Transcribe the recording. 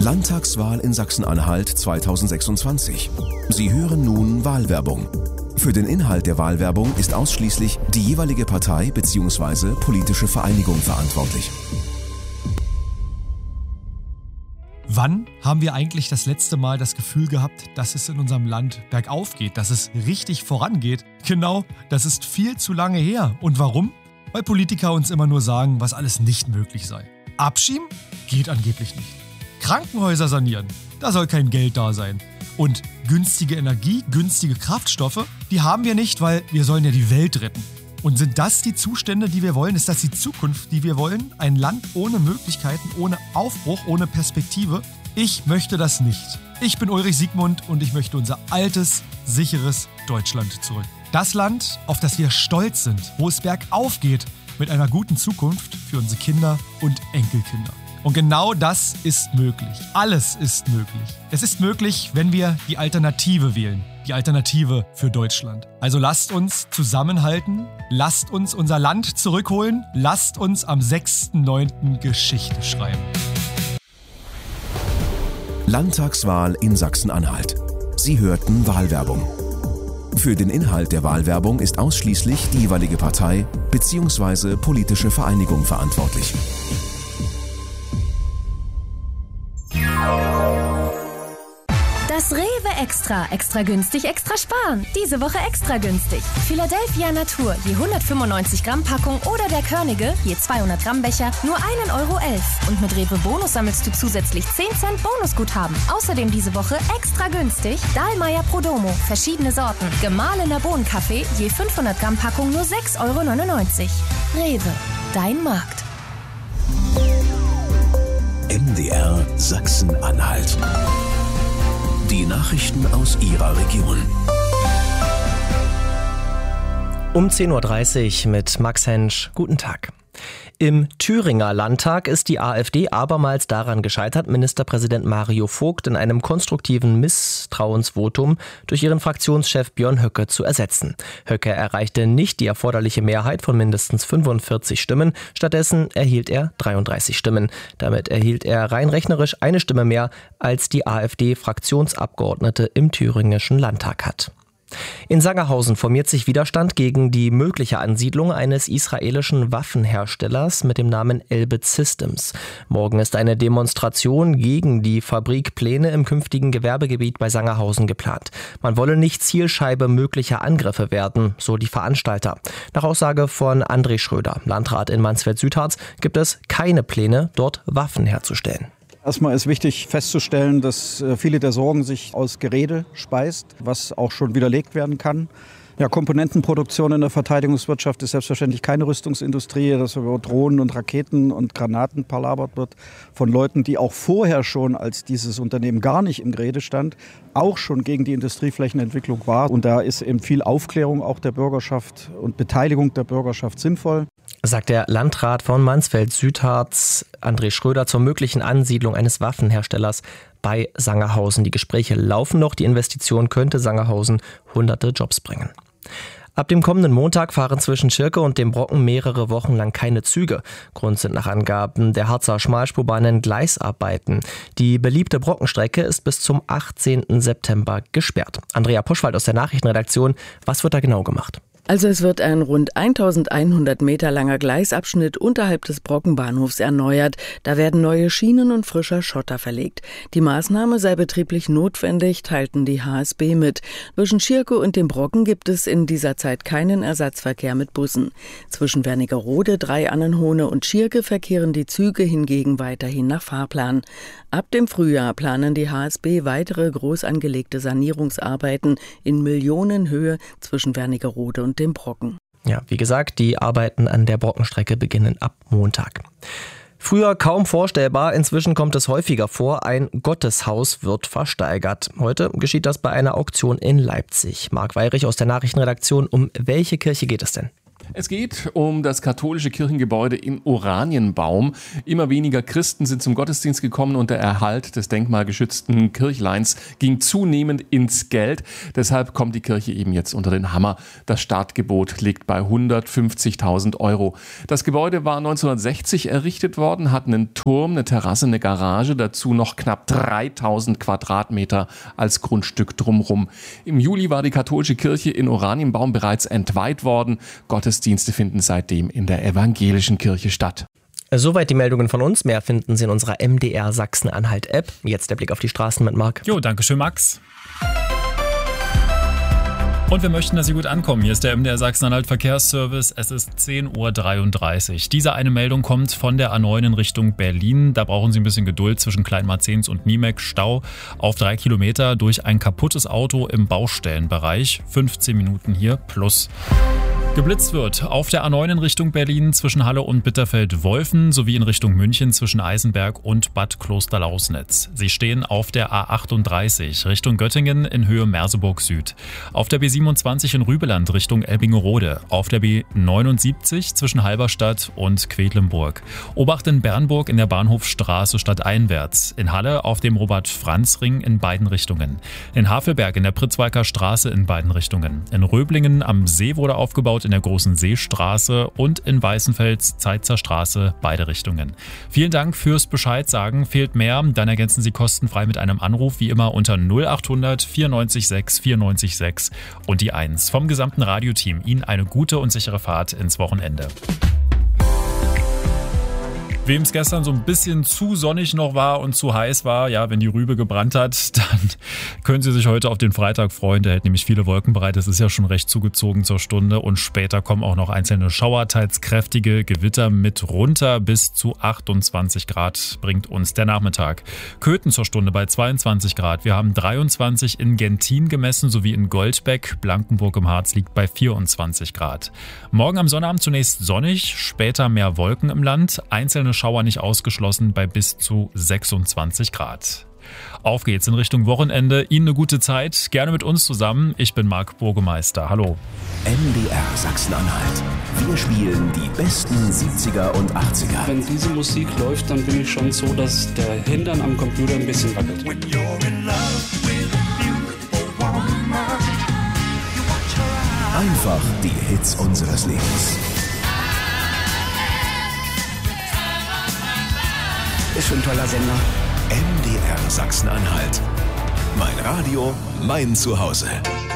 Landtagswahl in Sachsen-Anhalt 2026. Sie hören nun Wahlwerbung. Für den Inhalt der Wahlwerbung ist ausschließlich die jeweilige Partei bzw. politische Vereinigung verantwortlich. Wann haben wir eigentlich das letzte Mal das Gefühl gehabt, dass es in unserem Land bergauf geht, dass es richtig vorangeht? Genau, das ist viel zu lange her. Und warum? Weil Politiker uns immer nur sagen, was alles nicht möglich sei. Abschieben? Geht angeblich nicht. Krankenhäuser sanieren? Da soll kein Geld da sein. Und günstige Energie, günstige Kraftstoffe, die haben wir nicht, weil wir sollen ja die Welt retten. Und sind das die Zustände, die wir wollen? Ist das die Zukunft, die wir wollen? Ein Land ohne Möglichkeiten, ohne Aufbruch, ohne Perspektive? Ich möchte das nicht. Ich bin Ulrich Siegmund und ich möchte unser altes, sicheres Deutschland zurück. Das Land, auf das wir stolz sind, wo es bergauf geht, mit einer guten Zukunft für unsere Kinder und Enkelkinder. Und genau das ist möglich. Alles ist möglich. Es ist möglich, wenn wir die Alternative wählen. Die Alternative für Deutschland. Also lasst uns zusammenhalten, lasst uns unser Land zurückholen, lasst uns am 6.9. Geschichte schreiben. Landtagswahl in Sachsen-Anhalt. Sie hörten Wahlwerbung. Für den Inhalt der Wahlwerbung ist ausschließlich die jeweilige Partei bzw. politische Vereinigung verantwortlich. Das Rewe Extra. Extra günstig, extra sparen. Diese Woche extra günstig. Philadelphia Natur, je 195 Gramm Packung oder der Körnige, je 200 Gramm Becher, nur 1,11 Euro. Und mit Rewe Bonus sammelst du zusätzlich 10 Cent Bonusguthaben. Außerdem diese Woche extra günstig Dahlmeier Prodomo, verschiedene Sorten. Gemahlener Bohnenkaffee, je 500 Gramm Packung, nur 6,99 Euro. Rewe, dein Markt. MDR Sachsen-Anhalt. Die Nachrichten aus Ihrer Region. Um 10.30 Uhr mit Max Hensch. Guten Tag. Im Thüringer Landtag ist die AfD abermals daran gescheitert, Ministerpräsident Mario Vogt in einem konstruktiven Misstrauensvotum durch ihren Fraktionschef Björn Höcke zu ersetzen. Höcke erreichte nicht die erforderliche Mehrheit von mindestens 45 Stimmen, stattdessen erhielt er 33 Stimmen. Damit erhielt er rein rechnerisch eine Stimme mehr, als die AfD-Fraktionsabgeordnete im thüringischen Landtag hat. In Sangerhausen formiert sich Widerstand gegen die mögliche Ansiedlung eines israelischen Waffenherstellers mit dem Namen Elbit Systems. Morgen ist eine Demonstration gegen die Fabrikpläne im künftigen Gewerbegebiet bei Sangerhausen geplant. Man wolle nicht Zielscheibe möglicher Angriffe werden, so die Veranstalter. Nach Aussage von André Schröder, Landrat in Mansfeld-Südharz, gibt es keine Pläne, dort Waffen herzustellen. Erstmal ist wichtig festzustellen, dass viele der Sorgen sich aus Gerede speist, was auch schon widerlegt werden kann. Ja, Komponentenproduktion in der Verteidigungswirtschaft ist selbstverständlich keine Rüstungsindustrie, dass über Drohnen und Raketen und Granaten palabert wird von Leuten, die auch vorher schon, als dieses Unternehmen gar nicht im Gerede stand, auch schon gegen die Industrieflächenentwicklung war. Und da ist eben viel Aufklärung auch der Bürgerschaft und Beteiligung der Bürgerschaft sinnvoll. Sagt der Landrat von Mansfeld-Südharz, André Schröder, zur möglichen Ansiedlung eines Waffenherstellers bei Sangerhausen. Die Gespräche laufen noch. Die Investition könnte Sangerhausen hunderte Jobs bringen. Ab dem kommenden Montag fahren zwischen Schirke und dem Brocken mehrere Wochen lang keine Züge. Grund sind nach Angaben der Harzer Schmalspurbahnen Gleisarbeiten. Die beliebte Brockenstrecke ist bis zum 18. September gesperrt. Andrea Poschwald aus der Nachrichtenredaktion. Was wird da genau gemacht? Also es wird ein rund 1100 Meter langer Gleisabschnitt unterhalb des Brockenbahnhofs erneuert. Da werden neue Schienen und frischer Schotter verlegt. Die Maßnahme sei betrieblich notwendig, teilten die HSB mit. Zwischen Schirke und dem Brocken gibt es in dieser Zeit keinen Ersatzverkehr mit Bussen. Zwischen Wernigerode, Drei-Annenhohne und Schirke verkehren die Züge hingegen weiterhin nach Fahrplan. Ab dem Frühjahr planen die HSB weitere groß angelegte Sanierungsarbeiten in Millionenhöhe zwischen Wernigerode und dem Brocken. Ja, wie gesagt, die Arbeiten an der Brockenstrecke beginnen ab Montag. Früher kaum vorstellbar, inzwischen kommt es häufiger vor, ein Gotteshaus wird versteigert. Heute geschieht das bei einer Auktion in Leipzig. Marc Weyrich aus der Nachrichtenredaktion, um welche Kirche geht es denn? Es geht um das katholische Kirchengebäude in Oranienbaum. Immer weniger Christen sind zum Gottesdienst gekommen und der Erhalt des denkmalgeschützten Kirchleins ging zunehmend ins Geld. Deshalb kommt die Kirche eben jetzt unter den Hammer. Das Startgebot liegt bei 150.000 €. Das Gebäude war 1960 errichtet worden, hat einen Turm, eine Terrasse, eine Garage, dazu noch knapp 3000 Quadratmeter als Grundstück drumherum. Im Juli war die katholische Kirche in Oranienbaum bereits entweiht worden. Gottesdienste finden seitdem in der evangelischen Kirche statt. Soweit die Meldungen von uns. Mehr finden Sie in unserer MDR Sachsen-Anhalt-App. Jetzt der Blick auf die Straßen mit Marc. Jo, danke schön, Max. Und wir möchten, dass Sie gut ankommen. Hier ist der MDR Sachsen-Anhalt Verkehrsservice. Es ist 10.33 Uhr. Diese eine Meldung kommt von der A9 in Richtung Berlin. Da brauchen Sie ein bisschen Geduld zwischen Kleinmarzens und Niemek. Stau auf 3 Kilometer durch ein kaputtes Auto im Baustellenbereich. 15 Minuten hier plus. Geblitzt wird auf der A9 in Richtung Berlin zwischen Halle und Bitterfeld-Wolfen sowie in Richtung München zwischen Eisenberg und Bad Klosterlausnitz. Sie stehen auf der A38 Richtung Göttingen in Höhe Merseburg Süd. Auf der B27 in Rübeland Richtung Elbingerode. Auf der B79 zwischen Halberstadt und Quedlinburg. Obacht in Bernburg in der Bahnhofstraße stadteinwärts. In Halle auf dem Robert-Franz-Ring in beiden Richtungen. In Havelberg in der Pritzwalker Straße in beiden Richtungen. In Röblingen am See wurde aufgebaut in der Großen Seestraße und in Weißenfels Zeitzer Straße, beide Richtungen. Vielen Dank fürs Bescheid sagen. Fehlt mehr, dann ergänzen Sie kostenfrei mit einem Anruf, wie immer unter 0800 94 6 94 6 und die 1. Vom gesamten Radioteam Ihnen eine gute und sichere Fahrt ins Wochenende. Wem es gestern so ein bisschen zu sonnig noch war und zu heiß war, ja, wenn die Rübe gebrannt hat, dann können Sie sich heute auf den Freitag freuen. Der hält nämlich viele Wolken bereit. Es ist ja schon recht zugezogen zur Stunde und später kommen auch noch einzelne Schauer, teils kräftige Gewitter mit runter bis zu 28 Grad bringt uns der Nachmittag. Köthen zur Stunde bei 22 Grad. Wir haben 23 in Gentin gemessen sowie in Goldbeck. Blankenburg im Harz liegt bei 24 Grad. Morgen am Sonnabend zunächst sonnig, später mehr Wolken im Land. Einzelne Schauer nicht ausgeschlossen bei bis zu 26 Grad. Auf geht's in Richtung Wochenende. Ihnen eine gute Zeit. Gerne mit uns zusammen. Ich bin Marc Burgemeister. Hallo. MDR Sachsen-Anhalt. Wir spielen die besten 70er und 80er. Wenn diese Musik läuft, dann bin ich schon so, dass der Hintern am Computer ein bisschen wackelt. Einfach die Hits unseres Lebens. Ist schon ein toller Sender. MDR Sachsen-Anhalt. Mein Radio, mein Zuhause.